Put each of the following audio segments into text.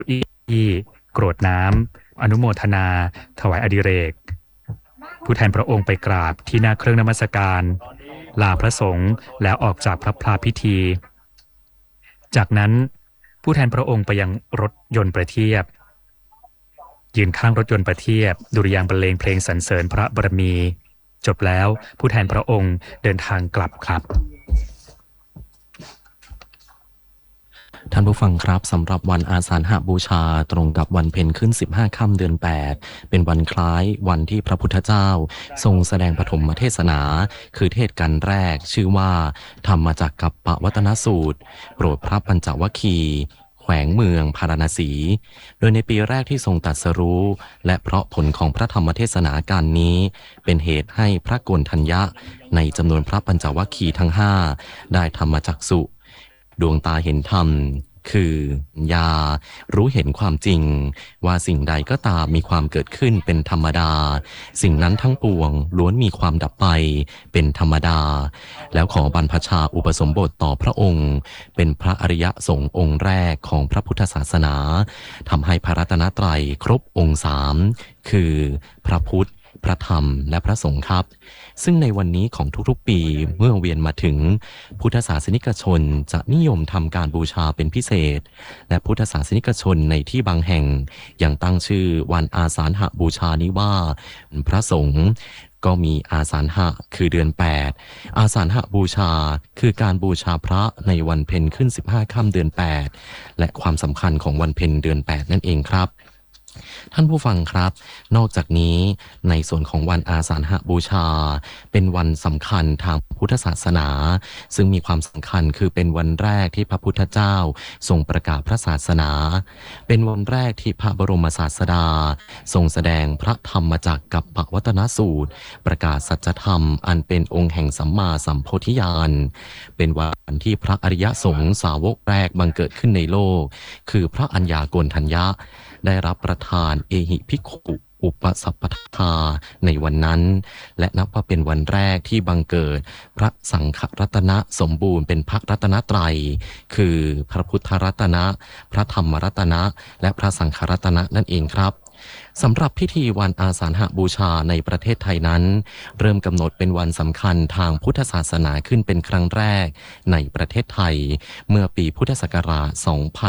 ที่กรวดน้ำอนุโมทนาถวายอดิเรกผู้แทนพระองค์ไปกราบที่หน้าเครื่องนมัสการลาพระสงฆ์แล้วออกจากพระพลาพิธีจากนั้นผู้แทนพระองค์ไปยังรถยนต์ประเทียบยืนข้างรถยนต์ประเทียบดุริยางค์บรรเลงเพลงสรรเสริญพระบารมีจบแล้วผู้แทนพระองค์เดินทางกลับครับท่านผู้ฟังครับสำหรับวันอาสาฬหบูชาตรงกับวันเพ็ญขึ้น15ค่ำเดือน8เป็นวันคล้ายวันที่พระพุทธเจ้าทรงแสดงปฐมเทศนาคือเทศกันแรกชื่อว่าธรรมจักกัปปวัตนสูตรโปรดพระปัญจวัคคีย์แขวงเมืองพาราณสีโดยในปีแรกที่ทรงตรัสรู้และเพราะผลของพระธรรมเทศนาการนี้เป็นเหตุให้พระโกณฑัญญะในจำนวนพระปัญจวัคคีย์ทั้ง5ได้ธรรมจักสุดวงตาเห็นธรรมคือญารู้เห็นความจริงว่าสิ่งใดก็ตามมีความเกิดขึ้นเป็นธรรมดาสิ่งนั้นทั้งปวงล้วนมีความดับไปเป็นธรรมดาแล้วขอบรรพชาอุปสมบทต่อพระองค์เป็นพระอริยสงฆ์องค์แรกของพระพุทธศาสนาทำให้พระรัตนตรัยครบองค์3คือพระพุทธพระธรรมและพระสงฆ์ครับซึ่งในวันนี้ของทุกๆปีเมื่อเวียนมาถึงพุทธศาสนิกชนจะนิยมทำการบูชาเป็นพิเศษและพุทธศาสนิกชนในที่บางแห่งยังตั้งชื่อวันอาสาฬหบูชานี้ว่าพระสงฆ์ก็มีอาสาฬหะคือเดือน8อาสาฬหบูชาคือการบูชาพระในวันเพ็ญขึ้น15ค่ำเดือน8และความสำคัญของวันเพ็ญเดือน8นั่นเองครับท่านผู้ฟังครับนอกจากนี้ในส่วนของวันอาสาฬหบูชาเป็นวันสำคัญทางพุทธศาสนาซึ่งมีความสำคัญคือเป็นวันแรกที่พระพุทธเจ้าทรงประกาศพระศาสนาเป็นวันแรกที่พระบรมศาสดาทรงแสดงพระธรรมจักรกับปวัตนสูตรประกาศสัจธรรมอันเป็นองค์แห่งสัมมาสัมโพธิญาณเป็นวันที่พระอริยสงฆ์สาวกแรกบังเกิดขึ้นในโลกคือพระอัญญาโกณฑัญญะได้รับประทานเอหิภิกขุอุปสัพพทาในวันนั้นและนับว่าเป็นวันแรกที่บังเกิดพระสังฆรัตนะสมบูรณ์เป็นพระรัตนตรัยคือพระพุทธรัตนะพระธรรมรัตนะและพระสังฆรัตนะนั่นเองครับสำหรับพิธีวันอาสาฬหบูชาในประเทศไทยนั้นเริ่มกำหนดเป็นวันสำคัญทางพุทธศาสนาขึ้นเป็นครั้งแรกในประเทศไทยเมื่อปีพุทธศักราช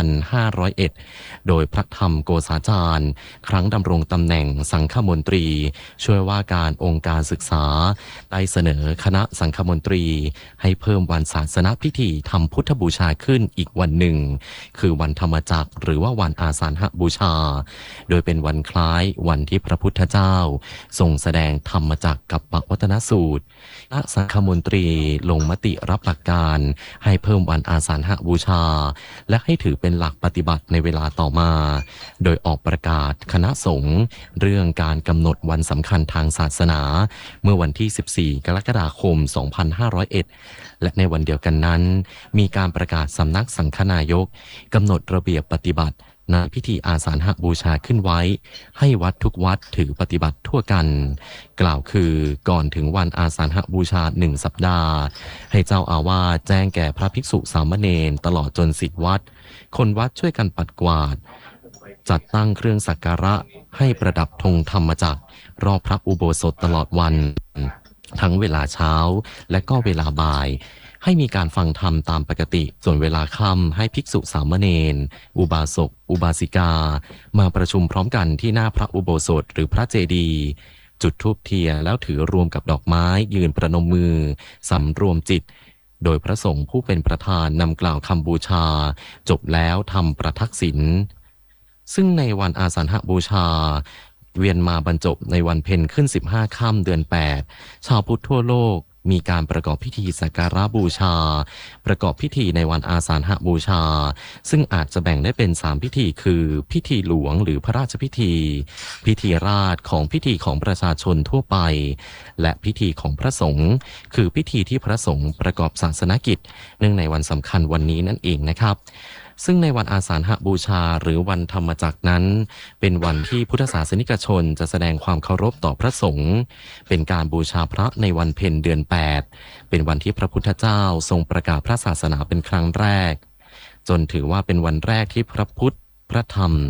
2501 โดยพระธรรมโกษาจารย์ครั้งดำรงตำแหน่งสังฆมนตรีช่วยว่าการองค์การศึกษาได้เสนอคณะสังฆมนตรีให้เพิ่มวันศาสนพิธีทำพุทธบูชาขึ้นอีกวันหนึ่งคือวันธรรมจักรหรือว่าวันอาสาฬหบูชาโดยเป็นวันคล้ายวันที่พระพุทธเจ้าทรงแสดงธรรมจักรกับปวัตนสูตรคณะสังฆมนตรีลงมติรับหลักการให้เพิ่มวันอาสาฬหบูชาและให้ถือเป็นหลักปฏิบัติในเวลาต่อมาโดยออกประกาศคณะสงฆ์เรื่องการกำหนดวันสำคัญทางศาสนาเมื่อวันที่ 14 กรกฎาคม 2501 และในวันเดียวกันนั้นมีการประกาศสำนักสังฆนายกกำหนดระเบียบปฏิบัติในพิธีอาสาฬหบูชาขึ้นไว้ให้วัดทุกวัดถือปฏิบัติทั่วกันกล่าวคือก่อนถึงวันอาสาฬหบูชา1 สัปดาห์ให้เจ้าอาวาสแจ้งแก่พระภิกษุสามเณรตลอดจนศิษย์วัดคนวัดช่วยกันปัดกวาดจัดตั้งเครื่องสักการะให้ประดับธงธรรมจักรรอบพระอุโบสถตลอดวันทั้งเวลาเช้าและก็เวลาบ่ายให้มีการฟังธรรมตามปกติส่วนเวลาค่ำให้ภิกษุสามเณรอุบาสกอุบาสิกามาประชุมพร้อมกันที่หน้าพระอุโบสถหรือพระเจดีย์จุดธูปเทียนแล้วถือรวมกับดอกไม้ยืนประนมมือสำรวมจิตโดยพระสงฆ์ผู้เป็นประธานนำกล่าวคำบูชาจบแล้วทำประทักษิณซึ่งในวันอาสาฬหบูชาเวียนมาบรรจบในวันเพ็ญขึ้น15ค่ำเดือน8ชาวพุทธทั่วโลกมีการประกอบพิธีสักการะบูชาประกอบพิธีในวันอาสาฬหบูชาซึ่งอาจจะแบ่งได้เป็น3พิธีคือพิธีหลวงหรือพระราชพิธีพิธีราชของพิธีของประชาชนทั่วไปและพิธีของพระสงฆ์คือพิธีที่พระสงฆ์ประกอบศาสนกิจเนื่องในวันสำคัญวันนี้นั่นเองนะครับซึ่งในวันอาสาฬหบูชาหรือวันธรรมจักรนั้นเป็นวันที่พุทธศาสนิกชนจะแสดงความเคารพต่อพระสงฆ์เป็นการบูชาพระในวันเพ็ญเดือน8เป็นวันที่พระพุทธเจ้าทรงประกาศพระศาสนาเป็นครั้งแรกจนถือว่าเป็นวันแรกที่พระพุทธพระธรรม